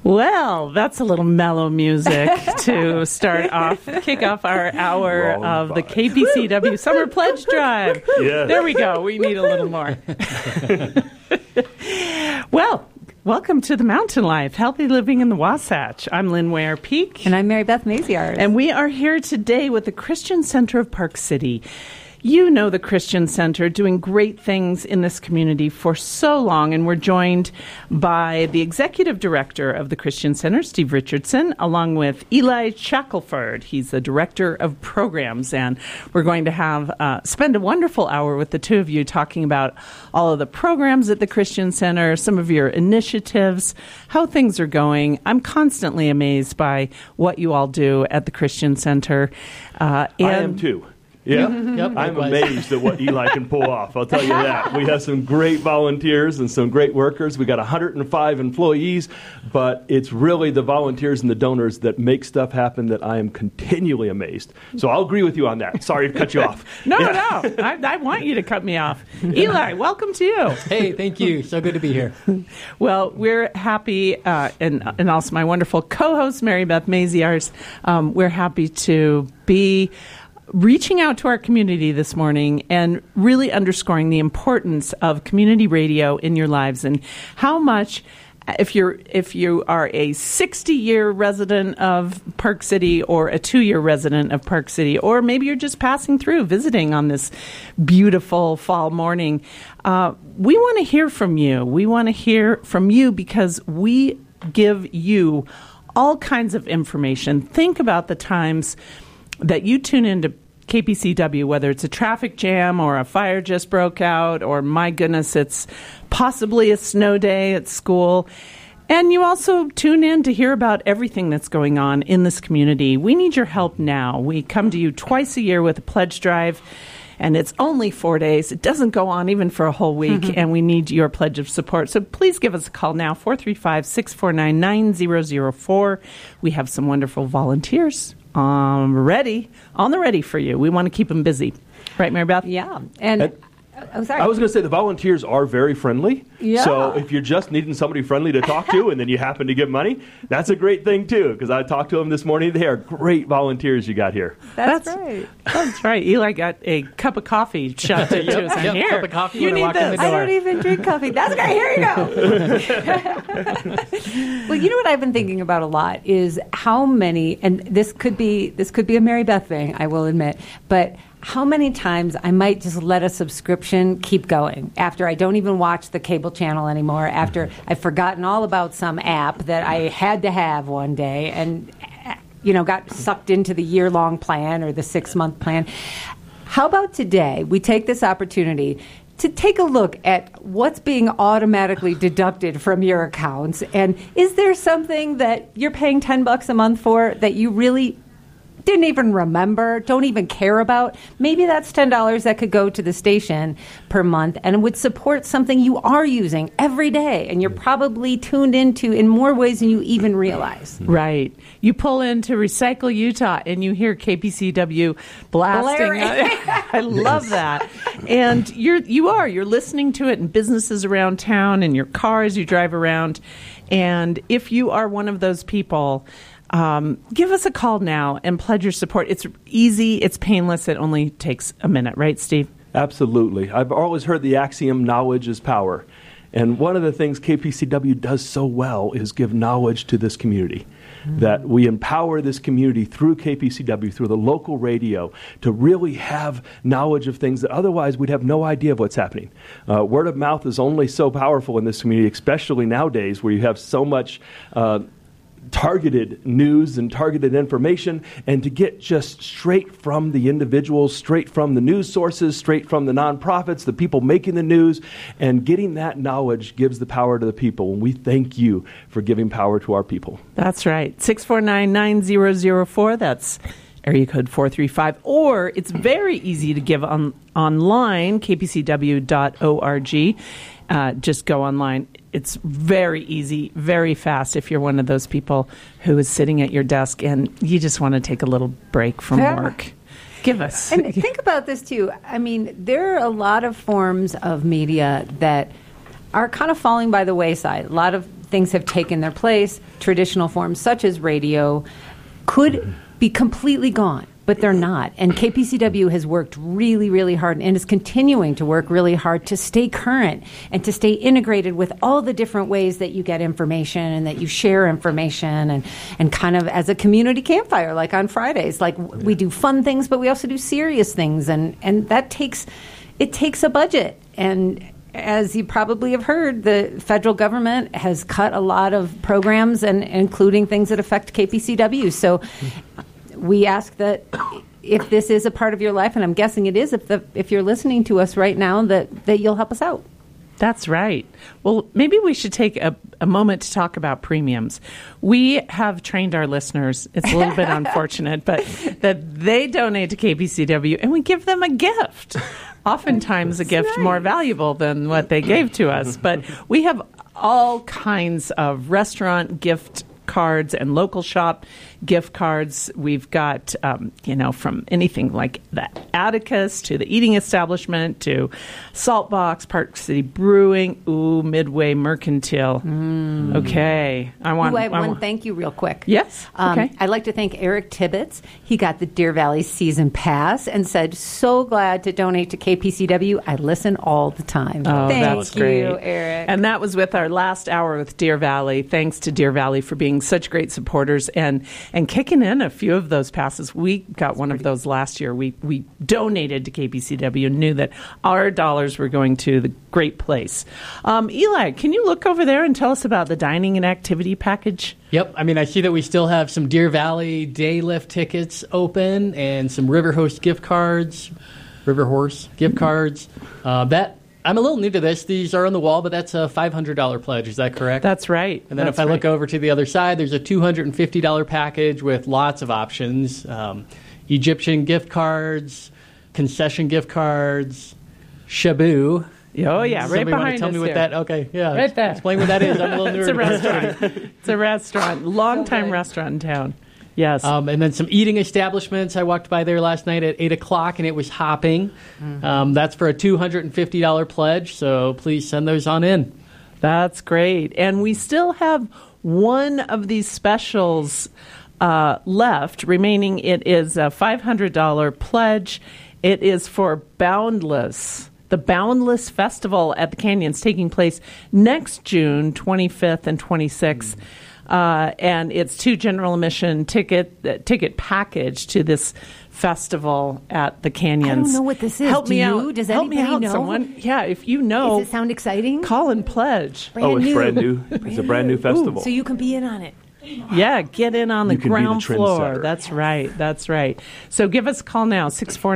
Well, that's a little mellow music to kick off our hour of the KPCW Summer Pledge Drive. Yes. There we go. We need a little more. Well, welcome to the Mountain Life, Healthy Living in the Wasatch. I'm Lynn Ware-Peak. And I'm Mary Beth Maziarz. And we are here today with the Christian Center of Park City. You know the Christian Center doing great things in this community for so long, and we're joined by the Executive Director of the Christian Center, Steve Richardson, along with Eli Shackelford. He's the Director of Programs, and we're going to spend a wonderful hour with the two of you talking about all of the programs at the Christian Center, some of your initiatives, how things are going. I'm constantly amazed by what you all do at the Christian Center. I am too. Yeah, Yep, I'm amazed at what Eli can pull off. I'll tell you that. We have some great volunteers and some great workers. We got 105 employees, but it's really the volunteers and the donors that make stuff happen that I am continually amazed. So I'll agree with you on that. Sorry to cut you off. No. I want you to cut me off. Eli, welcome to you. Hey, thank you. So good to be here. Well, we're happy, and also my wonderful co-host, Mary Beth Maziarz. We're happy to be reaching out to our community this morning and really underscoring the importance of community radio in your lives and how much, if you are a 60-year resident of Park City or a 2-year resident of Park City, or maybe you're just passing through, visiting on this beautiful fall morning, we want to hear from you. We want to hear from you because we give you all kinds of information. Think about the times that you tune into KPCW, whether it's a traffic jam or a fire just broke out, or my goodness, it's possibly a snow day at school. And you also tune in to hear about everything that's going on in this community. We need your help now. We come to you twice a year with a pledge drive, and it's only 4 days. It doesn't go on even for a whole week, and we need your pledge of support. So please give us a call now, 435-649-9004. We have some wonderful volunteers on the ready for you. We want to keep them busy. Right, Mary Beth? Yeah. And sorry. I was going to say the volunteers are very friendly. Yeah. So if you're just needing somebody friendly to talk to and then you happen to give money, that's a great thing too, because I talked to them this morning. They are great volunteers you got here. That's right. That's right. Eli got a cup of coffee shoved into his hand. Here, cup of coffee you when I need walk in this. the door. I don't even drink coffee. That's great. Here you go. Well, you know what I've been thinking about a lot is how many, and this could be a Mary Beth thing, I will admit, but how many times I might just let a subscription keep going after I don't even watch the cable channel anymore, after I've forgotten all about some app that I had to have one day and, got sucked into the year-long plan or the 6-month plan. How about today we take this opportunity to take a look at what's being automatically deducted from your accounts, and is there something that you're paying $10 a month for that you really didn't even remember, don't even care about? Maybe that's $10 that could go to the station per month and would support something you are using every day and you're probably tuned into in more ways than you even realize. Right. You pull into Recycle Utah and you hear KPCW blasting. I love that. And you're listening to it in businesses around town, in your car as you drive around. And if you are one of those people, give us a call now and pledge your support. It's easy. It's painless. It only takes a minute. Right, Steve? Absolutely. I've always heard the axiom, knowledge is power. And one of the things KPCW does so well is give knowledge to this community. That we empower this community through KPCW, through the local radio, to really have knowledge of things that otherwise we'd have no idea of what's happening. Word of mouth is only so powerful in this community, especially nowadays where you have so much targeted news and targeted information, and to get just straight from the individuals, straight from the news sources, straight from the nonprofits, the people making the news, and getting that knowledge gives the power to the people. And we thank you for giving power to our people. That's right. 649-9004. That's area code 435. Or it's very easy to give online, kpcw.org. Just go online. It's very easy, very fast if you're one of those people who is sitting at your desk and you just want to take a little break from work. Give us. And think about this, too. I mean, there are a lot of forms of media that are kind of falling by the wayside. A lot of things have taken their place. Traditional forms such as radio could be completely gone, but they're not. And KPCW has worked really, really hard and is continuing to work really hard to stay current and to stay integrated with all the different ways that you get information and that you share information and kind of as a community campfire, like on Fridays. Like we do fun things, but we also do serious things. And that takes a budget. And as you probably have heard, the federal government has cut a lot of programs, and including things that affect KPCW. So we ask that if this is a part of your life, and I'm guessing it is, if you're listening to us right now, that you'll help us out. That's right. Well, maybe we should take a moment to talk about premiums. We have trained our listeners, it's a little bit unfortunate, but that they donate to KPCW and we give them a gift. Oftentimes a gift more valuable than what they gave to us. But we have all kinds of restaurant gift cards and local shop gift cards. We've got, from anything like the Atticus to the eating establishment to Saltbox, Park City Brewing, Midway Mercantile. Okay. I have one thank you real quick. Yes. Okay. I'd like to thank Eric Tibbetts. He got the Deer Valley Season Pass and said, so glad to donate to KPCW. I listen all the time. Oh, that's great. Thank you, Eric. And that was with our last hour with Deer Valley. Thanks to Deer Valley for being such great supporters and kicking in a few of those passes. We got one of those last year. We donated to KPCW and knew that our dollars were going to the great place. Eli, can you look over there and tell us about the dining and activity package? Yep. I see that we still have some Deer Valley day lift tickets open and some River Horse gift cards. I'm a little new to this. These are on the wall, but that's a $500 pledge. Is that correct? That's right. And then if I look over to the other side, there's a $250 package with lots of options. Egyptian gift cards, concession gift cards, Shabu. Oh, yeah, right behind us. Want to tell me what that? Okay, yeah. Right there. Explain what that is. I'm a little newer. It's a restaurant. It's a restaurant. Long-time restaurant in town. Yes. And then some eating establishments. I walked by there last night at 8 o'clock, and it was hopping. That's for a $250 pledge, so please send those on in. That's great. And we still have one of these specials left remaining. It is a $500 pledge. It is for Boundless. The Boundless Festival at the Canyons taking place next June 25th and 26th. And it's 2 general admission ticket package to this festival at the Canyons. I don't know what this is. Help me out. Does Help me anybody out, know? someone. Yeah, if you know. Does it sound exciting? Call and pledge. It's brand new. It's a brand new festival. So you can be in on it. Yeah, get in on the You can be the ground floor. trendsetter. That's right. That's right. So give us a call now,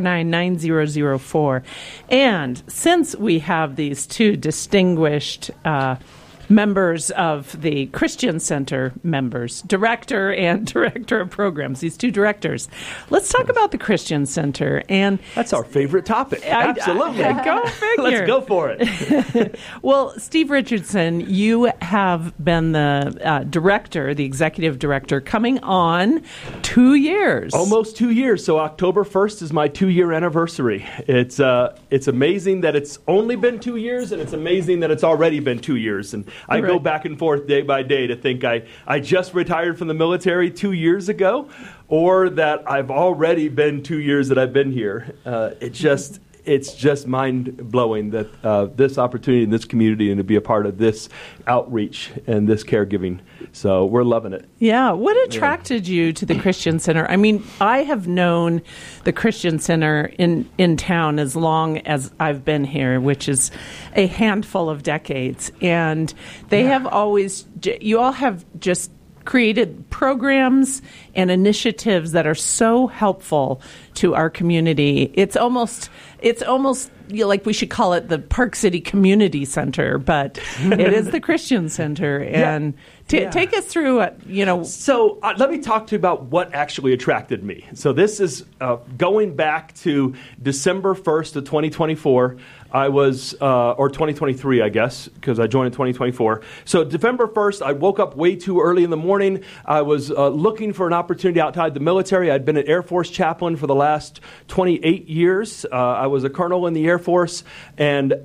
649-9004. And since we have these 2 distinguished members of the Christian Center director and director of programs, these 2 directors. Let's talk about the Christian Center. And that's our favorite topic. Absolutely. Go figure. Let's go for it. Well, Steve Richardson, you have been the director, the executive director, coming on 2 years. Almost 2 years. So October 1st is my 2-year anniversary. It's amazing that it's only been 2 years, and it's amazing that it's already been 2 years. And I go back and forth day by day to think I just retired from the military 2 years ago, or that I've already been 2 years that I've been here. It's just mind-blowing that this opportunity in this community and to be a part of this outreach and this caregiving. So we're loving it. Yeah. What attracted you to the Christian Center? I have known the Christian Center in town as long as I've been here, which is a handful of decades. And they have always, you all have just created programs and initiatives that are so helpful to our community. It's almost like we should call it the Park City Community Center, but it is the Christian Center. And take us through, So let me talk to you about what actually attracted me. So this is going back to December 1st of 2024. I was, or 2023, I guess, because I joined in 2024. So December 1st, I woke up way too early in the morning. I was looking for an opportunity outside the military. I'd been an Air Force chaplain for the last 28 years. I was a colonel in the Air Force, and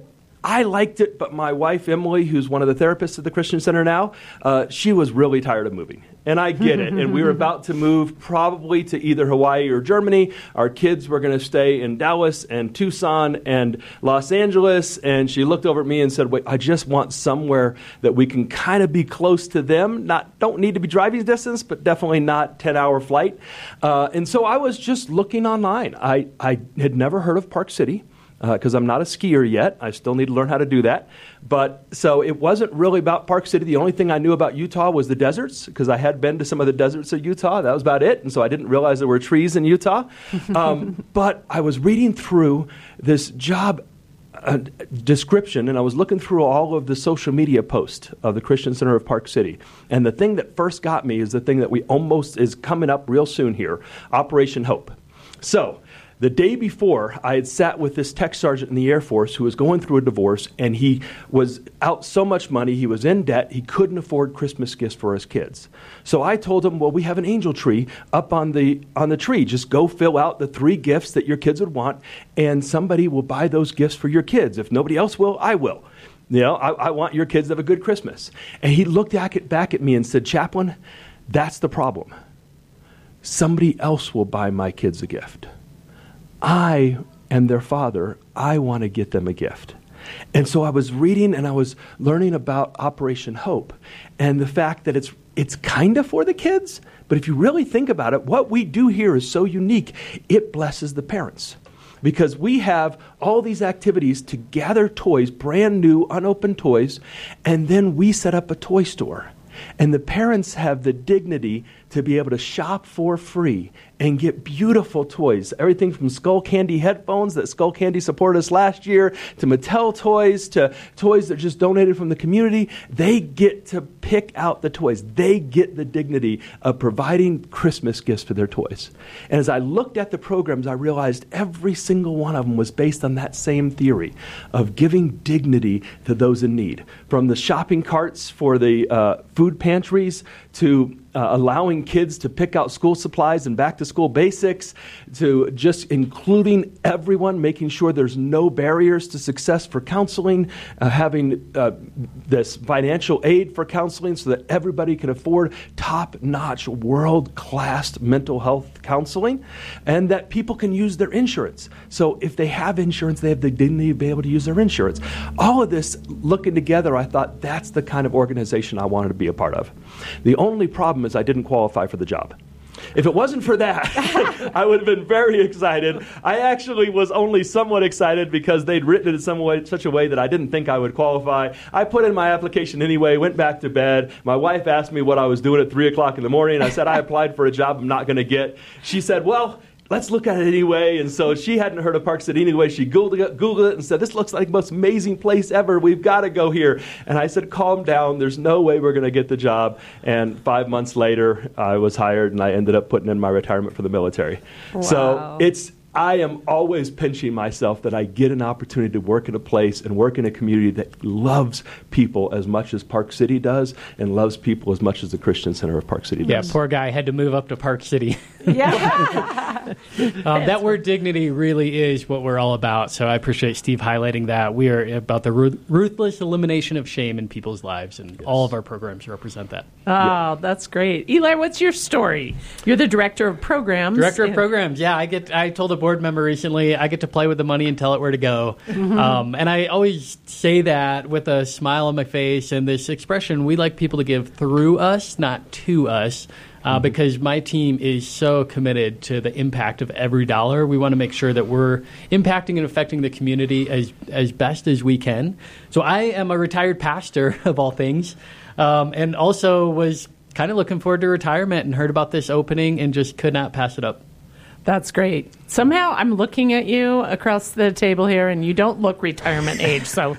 I liked it, but my wife, Emily, who's one of the therapists at the Christian Center now, she was really tired of moving. And I get it. And we were about to move probably to either Hawaii or Germany. Our kids were going to stay in Dallas and Tucson and Los Angeles. And she looked over at me and said, wait, I just want somewhere that we can kind of be close to them. Don't need to be driving distance, but definitely not 10-hour flight. And so I was just looking online. I had never heard of Park City. Because I'm not a skier yet. I still need to learn how to do that. But so it wasn't really about Park City. The only thing I knew about Utah was the deserts, because I had been to some of the deserts of Utah. That was about it. And so I didn't realize there were trees in Utah. But I was reading through this job description, and I was looking through all of the social media posts of the Christian Center of Park City. And the thing that first got me is the thing that is coming up real soon here, Operation Hope. So the day before, I had sat with this tech sergeant in the Air Force who was going through a divorce, and he was out so much money, he was in debt, he couldn't afford Christmas gifts for his kids. So I told him, well, we have an angel tree up on the tree. Just go fill out the 3 gifts that your kids would want, and somebody will buy those gifts for your kids. If nobody else will, I will. I want your kids to have a good Christmas. And he looked back at me and said, Chaplain, that's the problem. Somebody else will buy my kids a gift. I am their father. I want to get them a gift. And so I was reading and I was learning about Operation Hope and the fact that it's kind of for the kids, but if you really think about it, what we do here is so unique. It blesses the parents because we have all these activities to gather toys, brand new, unopened toys, and then we set up a toy store. And the parents have the dignity to be able to shop for free and get beautiful toys. Everything from Skull Candy headphones that Skull Candy supported us last year, to Mattel toys, to toys that just donated from the community. They get to pick out the toys. They get the dignity of providing Christmas gifts for their toys. And as I looked at the programs, I realized every single one of them was based on that same theory of giving dignity to those in need. From the shopping carts for the food pantries to allowing kids to pick out school supplies and back-to-school basics, to just including everyone, making sure there's no barriers to success for counseling, having this financial aid for counseling so that everybody can afford top-notch, world-class mental health counseling, and that people can use their insurance. So if they have insurance, they have the dignity to be able to use their insurance. All of this, looking together, I thought that's the kind of organization I wanted to be a part of. The only problem is I didn't qualify for the job. If it wasn't for that, I would have been very excited. I actually was only somewhat excited because they'd written it in such a way that I didn't think I would qualify. I put in my application anyway, went back to bed. My wife asked me what I was doing at 3 o'clock in the morning. I said, I applied for a job I'm not going to get. She said, well, let's look at it anyway. And so she hadn't heard of Park City anyway. She Googled it and said, this looks like the most amazing place ever. We've got to go here. And I said, calm down. There's no way we're going to get the job. And 5 months later, I was hired, and I ended up putting in my retirement for the military. Wow. So I am always pinching myself that I get an opportunity to work in a place and work in a community that loves people as much as Park City does and loves people as much as the Christian Center of Park City does. Yeah, poor guy had to move up to Park City. Yeah. That word dignity really is what we're all about. So I appreciate Steve highlighting that. We are about the ruthless elimination of shame in people's lives, and all of our programs represent that. Oh, that's great. Eli, what's your story? You're the director of programs. Director of programs, yeah. I told a board member recently, I get to play with the money and tell it where to go. Mm-hmm. And I always say that with a smile on my face and this expression, we like people to give through us, not to us. Because my team is so committed to the impact of every dollar. We want to make sure that we're impacting and affecting the community as best as we can. So I am a retired pastor, of all things, and also was kind of looking forward to retirement and heard about this opening and just could not pass it up. That's great. Somehow I'm looking at you across the table here, and you don't look retirement age. So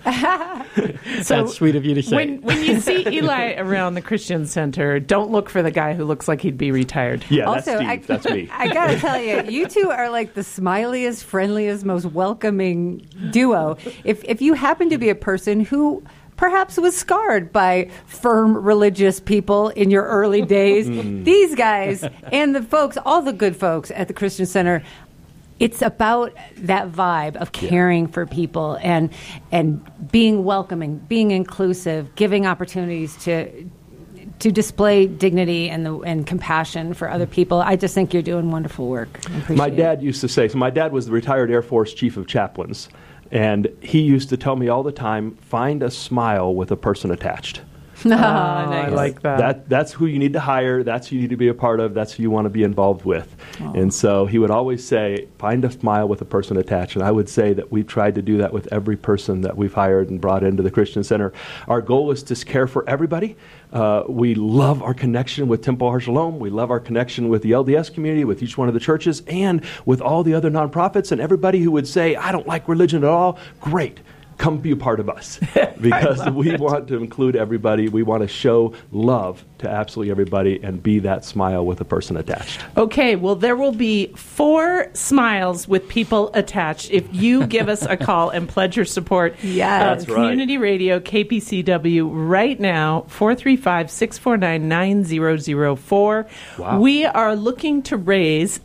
that's sweet of you to say. When you see Eli around the Christian Center, don't look for the guy who looks like he'd be retired. Yeah, also, that's Steve. That's me. I got to tell you, you two are like the smiliest, friendliest, most welcoming duo. If you happen to be a person who perhaps was scarred by firm religious people in your early days, these guys and the folks, all the good folks at the Christian Center, it's about that vibe of caring for people and being welcoming, being inclusive, giving opportunities to display dignity and compassion for other people. I just think you're doing wonderful work. I appreciate My dad used to say, so my dad was the retired Air Force chief of chaplains, and he used to tell me all the time, find a smile with a person attached. Nice. I like that. That's who you need to hire. That's who you need to be a part of. That's who you want to be involved with. And so he would always say, find a smile with a person attached. And I would say that we've tried to do that with every person that we've hired and brought into the Christian Center. Our goal is to care for everybody. We love our connection with Temple Har Shalom. We love our connection with the LDS community, with each one of the churches, and with all the other nonprofits. And everybody who would say, I don't like religion at all, great. Come be a part of us, because we want to include everybody. We want to show love to absolutely everybody and be that smile with a person attached. Okay, well, there will be 4 smiles with people attached if you give us a call and pledge your support. Yes. That's right. Community Radio, KPCW, right now, 435-649-9004. Wow. We are looking to raise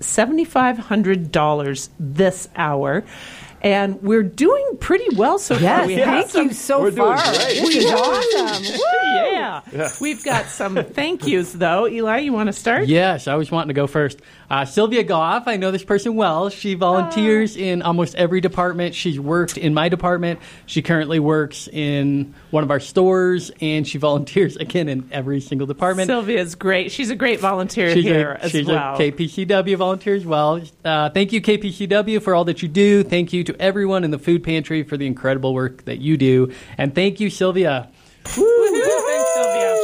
$7,500 this hour. And we're doing pretty well so far. Yes, We have thank you so we're doing far. great. This is awesome. Yeah. We've got some thank yous, though. Eli, you want to start? Yes, I was wanting to go first. Sylvia Goff, I know this person well. She volunteers in almost every department. She's worked in my department. She currently works in one of our stores, and she volunteers, again, in every single department. Sylvia's great. She's a great volunteer She's here as she's well. a KPCW volunteer as well. Thank you, KPCW, for all that you do. Thank you to everyone in the food pantry for the incredible work that you do. And thank you, Sylvia. Thanks,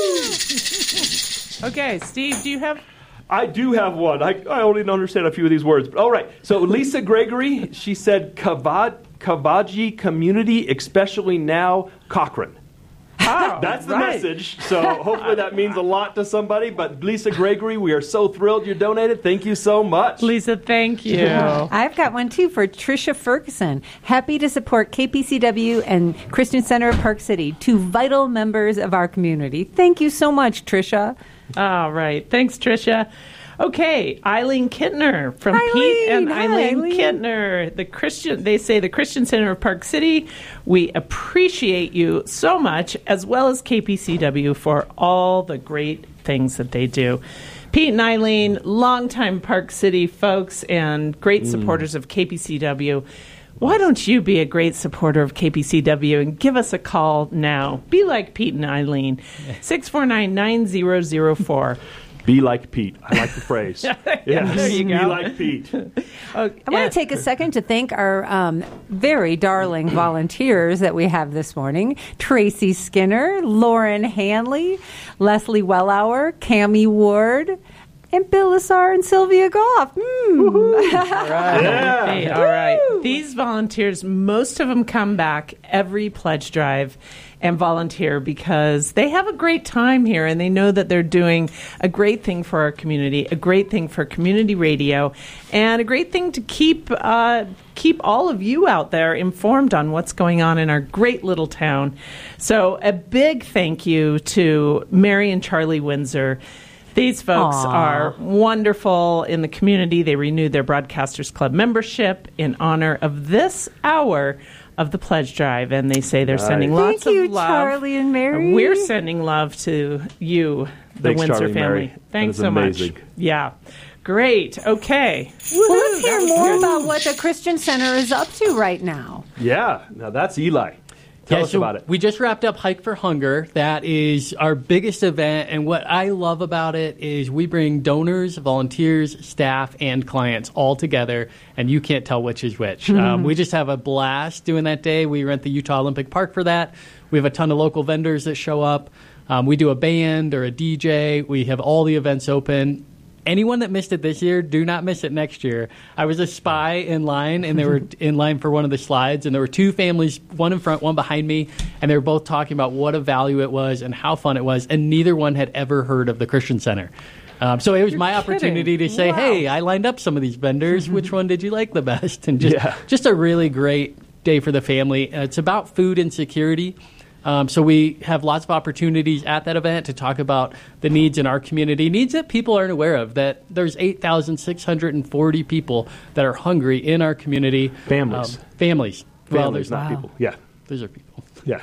Sylvia. Okay, Steve, do you have... I do have one. I only understand a few of these words. But all right. So Lisa Gregory, she said, Kavaji community, especially now, Cochrane. Oh, That's the right. message. So hopefully that means a lot to somebody. But Lisa Gregory, we are so thrilled you donated. Thank you so much. Lisa, thank you. I've got one, too, for Tricia Ferguson. Happy to support KPCW and Christian Center of Park City, 2 vital members of our community. Thank you so much, Tricia. All right. Thanks, Tricia. Okay, Eileen Kittner from Eileen. Pete and Hi, Eileen Eileen. Kittner. They say the Christian Center of Park City. We appreciate you so much, as well as KPCW, for all the great things that they do. Pete and Eileen, longtime Park City folks and great supporters of KPCW. Why don't you be a great supporter of KPCW and give us a call now? Be like Pete and Eileen. 649-9004. Be like Pete. I like the phrase. There you Be go. like Pete. I want to take a second to thank our very darling volunteers that we have this morning. Tracy Skinner, Lauren Hanley, Leslie Wellauer, Cammie Ward, and Bill Lassar and Sylvia Goff. Yeah. Hey, all right. These volunteers, most of them come back every pledge drive and volunteer because they have a great time here and they know that they're doing a great thing for our community, a great thing for community radio, and a great thing to keep all of you out there informed on what's going on in our great little town. So a big thank you to Mary and Charlie Windsor. These folks are wonderful in the community. They renewed their Broadcasters Club membership in honor of this hour of the pledge drive, and they say they're sending lots Thank you, of love. Charlie and Mary. We're sending love to you, the Thanks, Windsor Charlie and family. Mary. Thanks That so is amazing. much. Yeah. Great. Okay. Well, let's hear more about what the Christian Center is up to right now. Yeah. Now that's Eli. Tell us so about it. We just wrapped up Hike for Hunger. That is our biggest event, and what I love about it is we bring donors, volunteers, staff, and clients all together, and you can't tell which is which. We just have a blast doing that day. We rent the Utah Olympic Park for that. We have a ton of local vendors that show up. We do a band or a DJ. We have all the events open. Anyone that missed it this year, do not miss it next year. I was a spy in line, and they were in line for one of the slides, and there were 2 families, one in front, one behind me, and they were both talking about what a value it was and how fun it was, and neither one had ever heard of the Christian Center. So it was my opportunity to say, hey, I lined up some of these vendors. Which one did you like the best? And just a really great day for the family. It's about food insecurity. So we have lots of opportunities at that event to talk about the needs in our community, needs that people aren't aware of, that there's 8,640 people that are hungry in our community. Families. Families. Well, Families, not people. Yeah. Those are people. Yeah.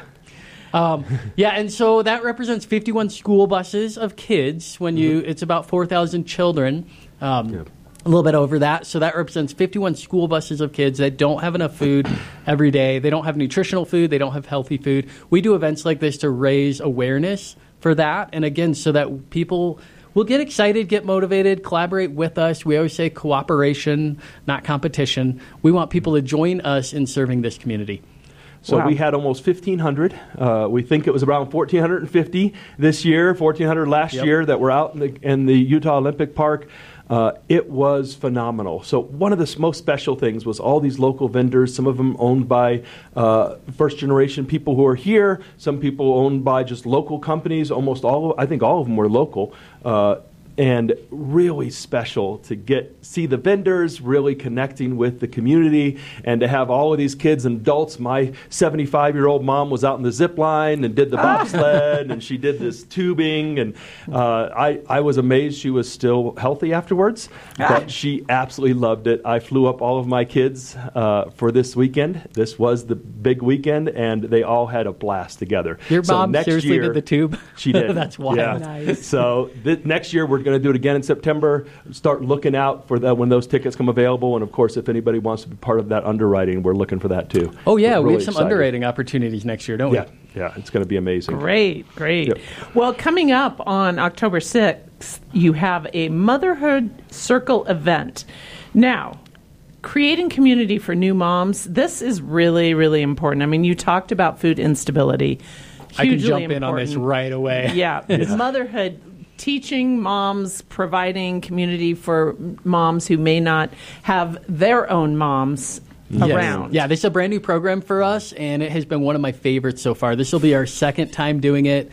And so that represents 51 school buses of kids. When it's about 4,000 children, a little bit over that. So that represents 51 school buses of kids that don't have enough food every day. They don't have nutritional food. They don't have healthy food. We do events like this to raise awareness for that. And again, so that people will get excited, get motivated, collaborate with us. We always say cooperation, not competition. We want people to join us in serving this community. So we had almost 1,500. We think it was around 1,450 this year, 1,400 last year that were out in the Utah Olympic Park. It was phenomenal. So one of the most special things was all these local vendors, some of them owned by first-generation people who are here, some people owned by just local companies, I think all of them were local. And really special to see the vendors really connecting with the community, and to have all of these kids and adults. My 75-year-old mom was out in the zip line and did the bobsled, and she did this tubing, and I was amazed she was still healthy afterwards, but she absolutely loved it. I flew up all of my kids for this weekend. This was the big weekend, and they all had a blast together. Your mom seriously did the tube? She did. That's wild. Yeah. Nice. So next year we're going to do it again in September. Start looking out for that when those tickets come available. And of course, if anybody wants to be part of that underwriting, we're looking for that too. Oh yeah, really we have some excited. underwriting opportunities next year, don't we? Yeah, it's going to be amazing. Great. Yep. Well, coming up on October 6th, you have a Motherhood Circle event. Now, creating community for new moms, this is really, really important. I mean, you talked about food instability. I can Hugely jump in on this important. right away. Yeah. Motherhood, teaching moms, providing community for moms who may not have their own moms around. Yeah, this is a brand new program for us, and it has been one of my favorites so far. This will be our second time doing it.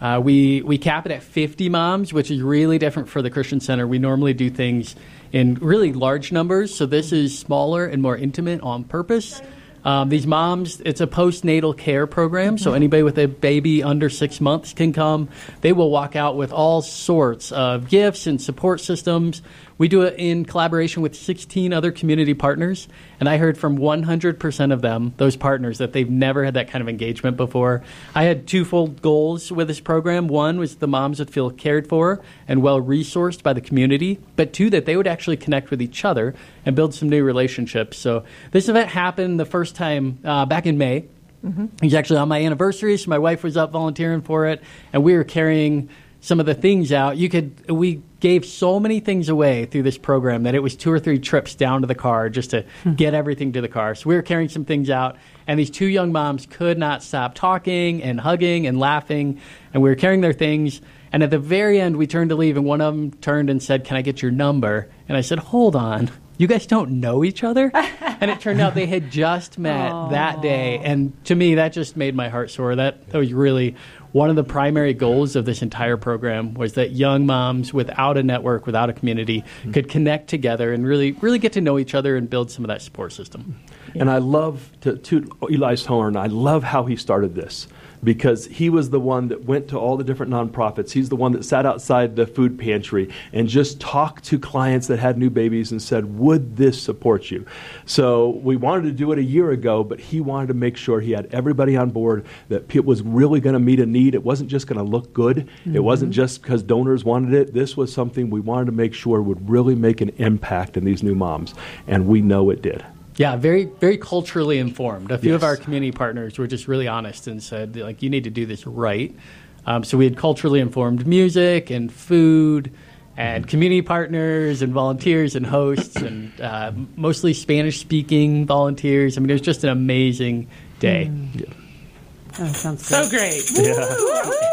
We cap it at 50 moms, which is really different for the Christian Center. We normally do things in really large numbers, so this is smaller and more intimate on purpose. These moms, it's a postnatal care program, so anybody with a baby under 6 months can come. They will walk out with all sorts of gifts and support systems. We do it in collaboration with 16 other community partners, and I heard from 100% of them, those partners, that they've never had that kind of engagement before. I had twofold goals with this program. One was the moms would feel cared for and well-resourced by the community, but two, that they would actually connect with each other and build some new relationships. So this event happened the first time back in May. It was actually on my anniversary, so my wife was up volunteering for it, and we were carrying some of the things out. We gave so many things away through this program that it was 2 or 3 trips down to the car just to get everything to the car. So we were carrying some things out, and these 2 young moms could not stop talking and hugging and laughing, and we were carrying their things. And at the very end, we turned to leave, and one of them turned and said, "Can I get your number?" And I said, "Hold on. You guys don't know each other?" And it turned out they had just met that day. And to me, that just made my heart soar. That was really one of the primary goals of this entire program, was that young moms without a network, without a community, could connect together and really get to know each other and build some of that support system. And I love to Eli's horn. I love how he started this, because he was the one that went to all the different nonprofits. He's the one that sat outside the food pantry and just talked to clients that had new babies and said, "Would this support you?" So we wanted to do it a year ago, but he wanted to make sure he had everybody on board, that it was really going to meet a need. It wasn't just going to look good. It wasn't just because donors wanted it. This was something we wanted to make sure would really make an impact in these new moms, and we know it did. Yeah, very, very culturally informed. A few of Yes. our community partners were just really honest and said, like, you need to do this right. So we had culturally informed music and food and community partners and volunteers and hosts and mostly Spanish-speaking volunteers. I mean, it was just an amazing day. Oh, sounds great. So great.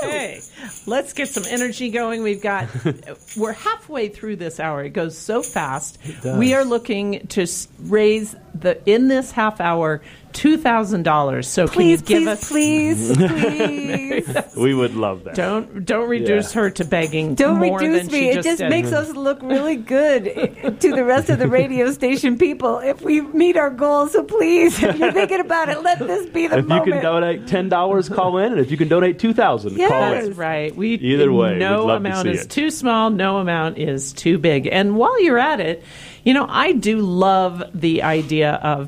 Okay, let's get some energy going. We're halfway through this hour. It goes so fast. does. We are looking to raise in this half hour $2,000. So Please, can you give us? please. We would love that. Don't reduce her to begging. Don't more reduce than me. she It just just did. makes us look really good to the rest of the radio station people if we meet our goals. So please, if you're thinking about it, let this be the If moment. you can donate $10, call in, and if you can donate $2,000, Yes. call That's in. right. Either way, no we'd love to amount see is it. too small, no amount is too big. And while you're at it, I do love the idea of